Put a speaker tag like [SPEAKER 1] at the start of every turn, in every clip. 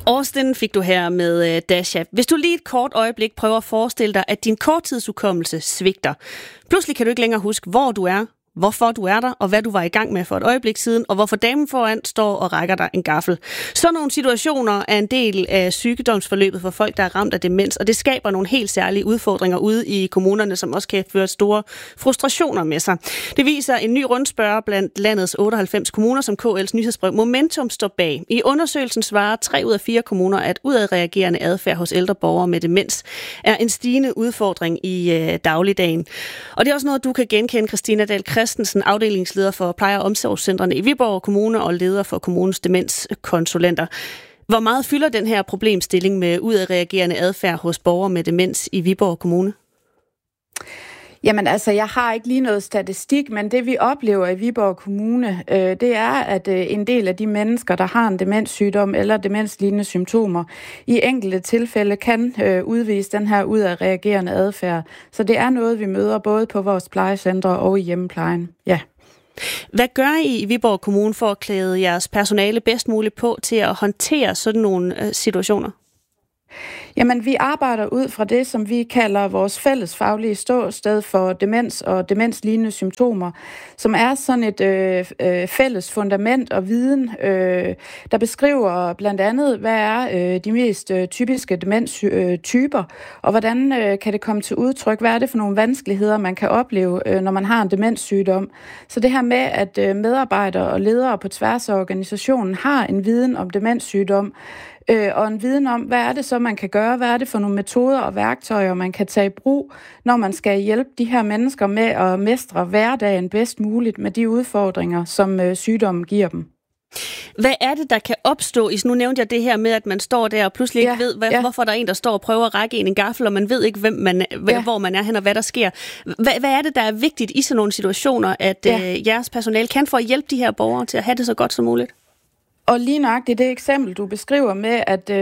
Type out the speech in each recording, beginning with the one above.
[SPEAKER 1] Austin fik du her med Dasha. Hvis du lige et kort øjeblik prøver at forestille dig, at din korttidshukommelse svigter. Pludselig kan du ikke længere huske, hvor du er, hvorfor du er der, og hvad du var i gang med for et øjeblik siden, og hvorfor damen foran står og rækker dig en gaffel. Sådan nogle situationer er en del af sygdomsforløbet for folk, der er ramt af demens, og det skaber nogle helt særlige udfordringer ude i kommunerne, som også kan føre store frustrationer med sig. Det viser en ny rundspørge blandt landets 98 kommuner, som KL's nyhedsbrev Momentum står bag. I undersøgelsen svarer 3 ud af 4 kommuner, at udadreagerende adfærd hos ældre borgere med demens er en stigende udfordring i dagligdagen. Og det er også noget, du kan genkende, Christina Dahl Christensen, afdelingsleder for pleje- og omsorgscentrene i Viborg Kommune og leder for kommunens demenskonsulenter. Hvor meget fylder den her problemstilling med udadreagerende adfærd hos borgere med demens i Viborg Kommune?
[SPEAKER 2] Jamen altså, jeg har ikke lige noget statistik, men det vi oplever i Viborg Kommune, det er, at en del af de mennesker, der har en demenssygdom eller demenslignende symptomer, i enkelte tilfælde kan udvise den her udadreagerende adfærd. Så det er noget, vi møder både på vores plejecentre og i hjemmeplejen. Ja.
[SPEAKER 1] Hvad gør I Viborg Kommune for at klæde jeres personale bedst muligt på til at håndtere sådan nogle situationer?
[SPEAKER 2] Jamen, vi arbejder ud fra det, som vi kalder vores fælles faglige ståsted for demens og demenslignende symptomer, som er sådan et fælles fundament og viden, der beskriver blandt andet, hvad er de mest typiske demenstyper, og hvordan kan det komme til udtryk, hvad er det for nogle vanskeligheder, man kan opleve, når man har en demenssygdom. Så det her med, at medarbejdere og ledere på tværs af organisationen har en viden om demenssygdom, og en viden om, hvad er det så, man kan gøre, hvad er det for nogle metoder og værktøjer, man kan tage i brug, når man skal hjælpe de her mennesker med at mestre hverdagen bedst muligt med de udfordringer, som sygdommen giver dem.
[SPEAKER 1] Hvad er det, der kan opstå? Nu nævnte jeg det her med, at man står der og pludselig ikke ved, hvorfor der er en, der står og prøver at række en gaffel, og man ved ikke, hvor man er hen og hvad der sker. Hvad er det, der er vigtigt i sådan nogle situationer, at jeres personale kan for at hjælpe de her borgere til at have det så godt som muligt?
[SPEAKER 2] Og lige nøjagtigt det eksempel, du beskriver med,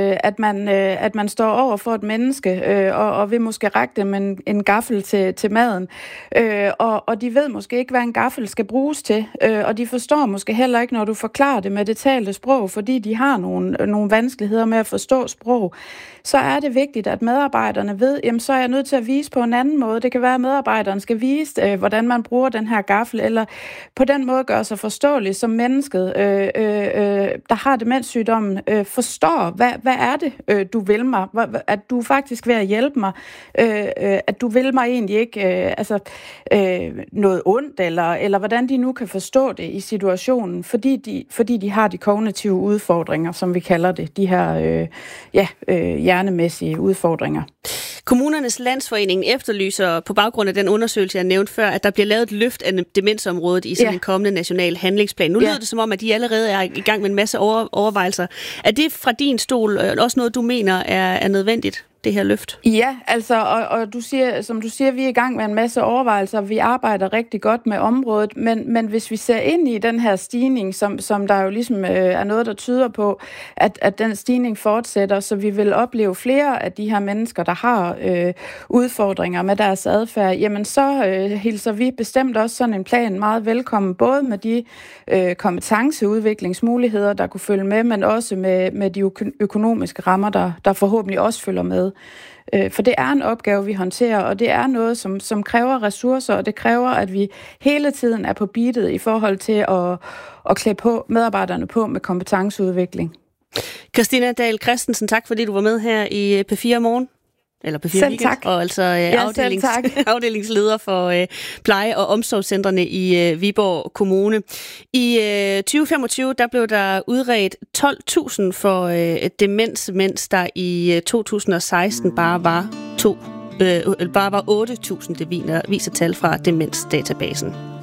[SPEAKER 2] at man står over for et menneske og vil måske række dem en gaffel til maden, og de ved måske ikke, hvad en gaffel skal bruges til, og de forstår måske heller ikke, når du forklarer det med det talte sprog, fordi de har nogle vanskeligheder med at forstå sprog. Så er det vigtigt, at medarbejderne ved, jamen så er jeg nødt til at vise på en anden måde. Det kan være, at medarbejderen skal vise, hvordan man bruger den her gaffel, eller på den måde gøre sig forståelig, som mennesket, der har demenssygdommen, forstår, hvad er det, du vil mig? At du faktisk vil at hjælpe mig? At du vil mig egentlig ikke noget ondt, eller hvordan de nu kan forstå det i situationen, fordi de har de kognitive udfordringer, som vi kalder det, de her hjernemæssige udfordringer.
[SPEAKER 1] Kommunernes Landsforening efterlyser på baggrund af den undersøgelse, jeg nævnte før, at der bliver lavet et løft af demensområdet i sådan en kommende national handlingsplan. Nu lyder det som om, at de allerede er i gang med en masse overvejelser. Er det fra din stol også noget, du mener er nødvendigt? Det her løft?
[SPEAKER 2] Ja, altså, og du siger, som du siger, vi er i gang med en masse overvejelser. Vi arbejder rigtig godt med området, men hvis vi ser ind i den her stigning, som der jo ligesom er noget, der tyder på, at den stigning fortsætter, så vi vil opleve flere af de her mennesker, der har udfordringer med deres adfærd, jamen så hilser vi bestemt også sådan en plan meget velkommen, både med de kompetenceudviklingsmuligheder, der kunne følge med, men også med de økonomiske rammer, der forhåbentlig også følger med. For det er en opgave, vi håndterer, og det er noget, som kræver ressourcer, og det kræver, at vi hele tiden er på beatet i forhold til at klæde medarbejderne på med kompetenceudvikling.
[SPEAKER 1] Christina Dahl Christensen, tak fordi du var med her i P4 Morgen. Eller P4 Weekend, tak. Og altså afdelingsleder for pleje- og omsorgscentrene i Viborg Kommune. I 2025 der blev der udredt 12.000 for demens, mens der i 2016 bare var 8.000, det viser tal fra demensdatabasen.